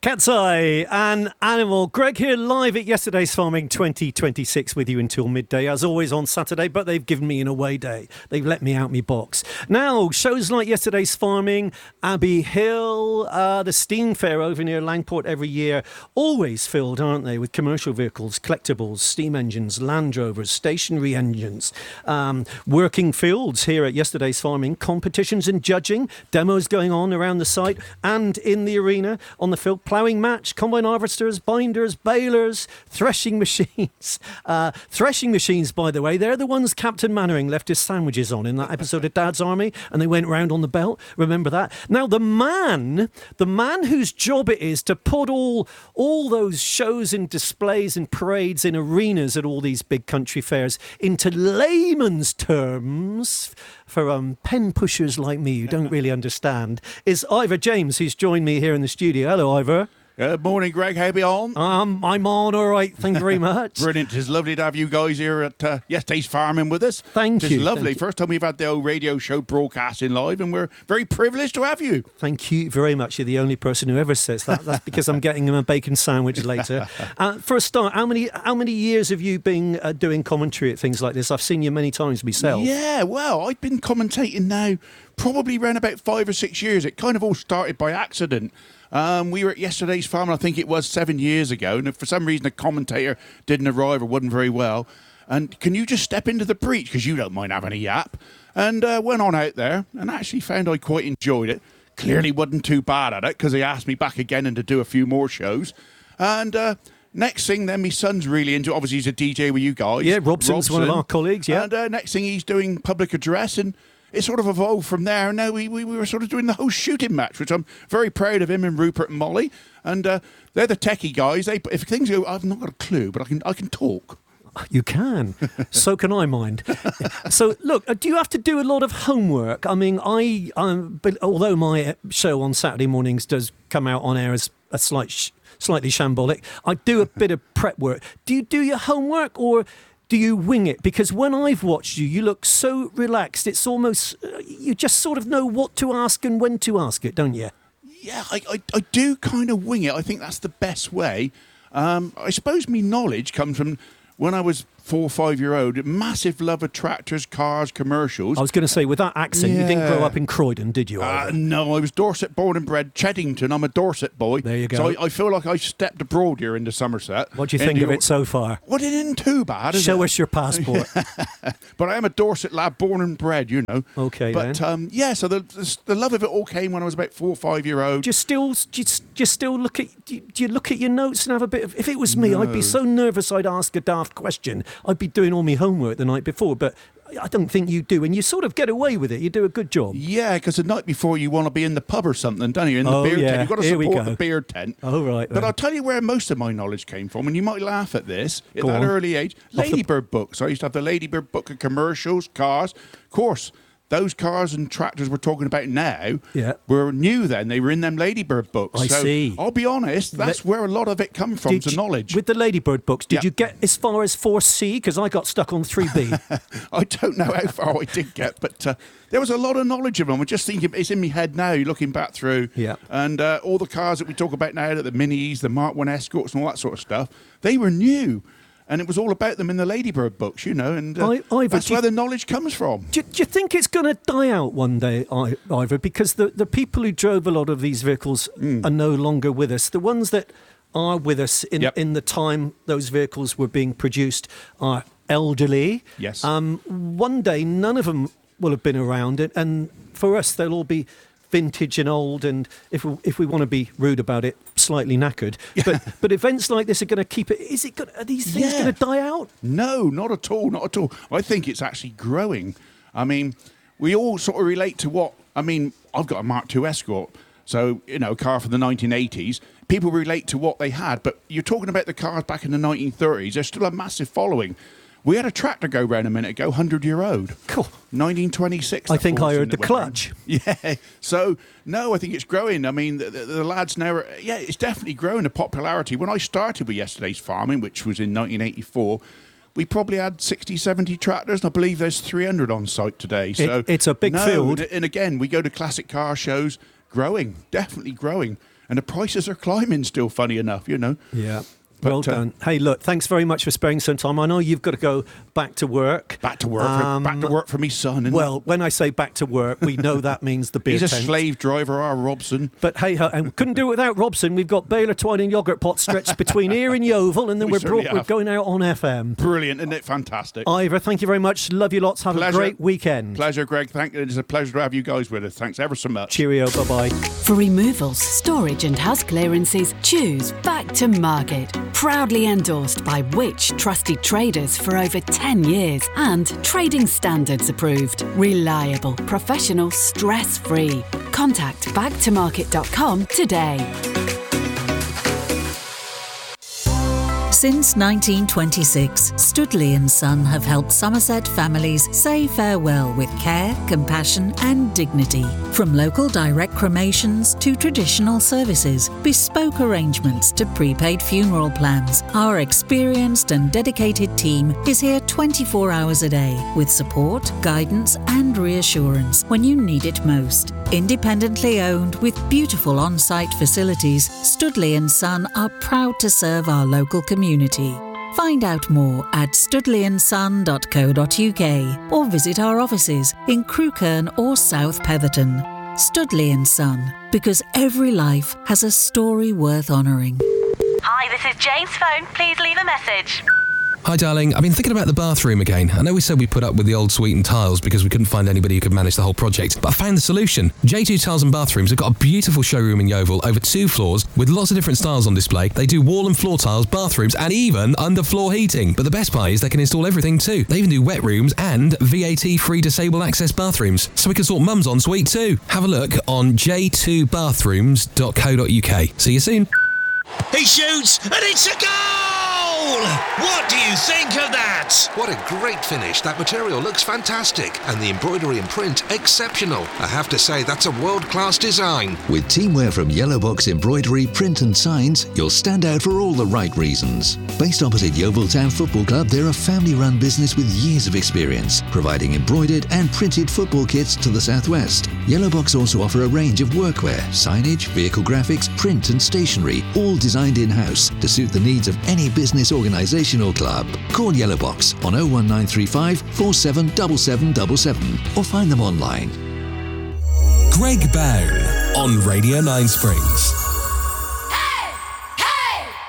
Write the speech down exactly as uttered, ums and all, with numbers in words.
Cat's Eye, an animal. Greg here, live at Yesterday's Farming twenty twenty-six with you until midday, as always on Saturday, but they've given me an away day. They've let me out my box. Now, shows like Yesterday's Farming, Abbey Hill, uh, the Steam Fair over near Langport every year, always filled, aren't they, with commercial vehicles, collectibles, steam engines, Land Rovers, stationary engines, um, working fields here at Yesterday's Farming, competitions and judging, demos going on around the site and in the arena on the field. Ploughing match, combine harvesters, binders, balers, threshing machines. Uh, threshing machines, by the way, they're the ones Captain Mannering left his sandwiches on in that episode of Dad's Army, and they went round on the belt. Remember that? Now, the man, the man whose job it is to put all, all those shows and displays and parades in arenas at all these big country fairs into layman's terms for um, pen pushers like me who don't really understand, is Ivor James, who's joined me here in the studio. Hello, Ivor. Good morning, Greg. How are you on? Um, I'm on all right, thank you very much. Brilliant. It's lovely to have you guys here at uh, Yesterday's Farming with us. Thank it's you. It's lovely. Thank First time we've had the old radio show broadcasting live, and we're very privileged to have you. Thank you very much. You're the only person who ever says that. That's because I'm getting him a bacon sandwich later. Uh, for a start, how many how many years have you been uh, doing commentary at things like this? I've seen you many times myself. Yeah, well, I've been commentating now probably around about five or six years. It kind of all started by accident. Um, we were at Yesterday's Farm, I think it was seven years ago, and for some reason a commentator didn't arrive or wasn't very well. And can you just step into the breach, because you don't mind having a yap? And uh, went on out there and actually found I quite enjoyed it. Clearly wasn't too bad at it, because he asked me back again and to do a few more shows. And uh, next thing then, my son's really into it. Obviously he's a D J with you guys. Yeah, Robson's Robson. one of our colleagues, yeah. And uh, next thing he's doing public address, and it sort of evolved from there. And now we, we, we were sort of doing the whole shooting match, which I'm very proud of him and Rupert and Molly. And uh, they're the techie guys. They, if things go, I've not got a clue, but I can I can talk. You can. So can I, mind. So, look, do you have to do a lot of homework? I mean, I, um, but although my show on Saturday mornings does come out on air as a slight, sh- slightly shambolic, I do a bit of prep work. Do you do your homework, or do you wing it? Because when I've watched you, you look so relaxed. It's almost, uh, you just sort of know what to ask and when to ask it, don't you? Yeah, I, I, I do kind of wing it. I think that's the best way. Um, I suppose me knowledge comes from when I was four or five year old, massive love of tractors, cars, commercials. I was going to say, with that accent, yeah. you didn't grow up in Croydon, did you? Uh, no, I was Dorset born and bred, Cheddington. I'm a Dorset boy. There you go. So I, I feel like I stepped abroad here into Somerset. What do you think of it so far? Well, it isn't too bad, is Show it? us your passport. But I am a Dorset lad, born and bred, you know. Okay, but, then. Um, yeah, so the, the the love of it all came when I was about four or five year old. Do you still, do you, do you still look at, do you, do you look at your notes and have a bit of, if it was me, no. I'd be so nervous I'd ask a daft question. I'd be doing all my homework the night before, but I don't think you do, and you sort of get away with it. You do a good job. Yeah, because the night before you want to be in the pub or something, don't you? In the oh, beer yeah. tent. You've got to Here support the beer tent. Oh, right. But then. I'll tell you where most of my knowledge came from, and you might laugh at this. At Go that on. early age, Ladybird books. I used to have the Ladybird book of commercials, cars. Of course, those cars and tractors we're talking about now yeah. were new then. They were in them Ladybird books. I so see. I'll be honest, that's Le- where a lot of it come from, did to you, knowledge. With the Ladybird books, did Yep. you get as far as four C? Because I got stuck on three B. I don't know how far I did get, but uh, there was a lot of knowledge of them. I'm just thinking, it's in my head now, looking back through. Yeah. And uh, all the cars that we talk about now, the Minis, the Mark one Escorts and all that sort of stuff, they were new. And it was all about them in the Ladybird books, you know, and uh, I, Ivor, that's you, where the knowledge comes from. Do, do you think it's going to die out one day, I, Ivor? Because the, the people who drove a lot of these vehicles mm. are no longer with us. The ones that are with us in, yep. in the time those vehicles were being produced are elderly. Yes. Um, one day, none of them will have been around, and, and for us, they'll all be vintage and old, and if we, if we want to be rude about it, slightly knackered. But but events like this are going to keep it. Is it going? Are these things Yeah. going to die out? No, not at all, not at all. I think it's actually growing. I mean, we all sort of relate to what, I mean, I've got a Mark two Escort, so, you know, a car from the nineteen eighties. People relate to what they had, but you're talking about the cars back in the nineteen thirties. There's still a massive following. We had a tractor go round a minute ago, one hundred year old. Cool. nineteen twenty-six. I think I heard the clutch. Yeah. So, no, I think it's growing. I mean, the, the, the lads now, are, yeah, it's definitely growing in popularity. When I started with Yesterday's Farming, which was in nineteen eighty-four, we probably had sixty, seventy tractors, and I believe there's three hundred on site today. So it, it's a big no, field. And again, we go to classic car shows, growing, definitely growing. and the prices are climbing still, funny enough, you know. Yeah. But, well uh, done. Hey, look, thanks very much for sparing some time. I know you've got to go back to work. Back to work, Um, for, back to work for me son. Isn't Well, when I say back to work, we know that means the it? beer He's a tent. slave driver, our Robson. But hey, ho, and we couldn't do it without Robson. We've got Baylor Twine and Yogurt Pot stretched between here and Yeovil, and then We we're, certainly brought, we're have. going out on F M. Brilliant, isn't it? Fantastic. Ivor, thank you very much. Love you lots. Have Pleasure. a great weekend. Pleasure, Greg. Thank you. It's a pleasure to have you guys with us. Thanks ever so much. Cheerio. Bye-bye. For removals, storage and house clearances, choose Back to Market. Proudly endorsed by Which trusted traders for over ten years and trading standards approved. Reliable, professional, stress-free. Contact back to market dot com today. Since nineteen twenty-six, Studley and Son have helped Somerset families say farewell with care, compassion and dignity. From local direct cremations to traditional services, bespoke arrangements to prepaid funeral plans, our experienced and dedicated team is here twenty-four hours a day with support, guidance and reassurance when you need it most. Independently owned with beautiful on-site facilities, Studley and Son are proud to serve our local community. Find out more at studley and son dot co dot uk or visit our offices in Crewkerne or South Petherton. Studley and Son, because every life has a story worth honouring. Hi, this is Jane's phone. Please leave a message. Hi darling, I've been thinking about the bathroom again. I know we said we put up with the old sweetened tiles because we couldn't find anybody who could manage the whole project, but I found the solution. J two Tiles and Bathrooms have got a beautiful showroom in Yeovil over two floors with lots of different styles on display. They do wall and floor tiles, bathrooms and even underfloor heating. But the best part is they can install everything too. They even do wet rooms and V A T-free disabled access bathrooms, so we can sort mum's en suite too. Have a look on j two bathrooms dot co dot uk. See you soon. He shoots, and it's a goal! What do you think of that? What a great finish. That material looks fantastic, and the embroidery and print exceptional. I have to say, that's a world-class design. With teamwear from Yellow Box Embroidery, Print and Signs, you'll stand out for all the right reasons. Based opposite Yeovil Town Football Club, they're a family-run business with years of experience, providing embroidered and printed football kits to the southwest. Yellow Box also offer a range of workwear, signage, vehicle graphics, print and stationery, all designed in-house to suit the needs of any business, organisation or club. Call Yellow Box on oh one nine three five, four seven seven seven seven seven or find them online. Greg Bown on Radio nine Springs.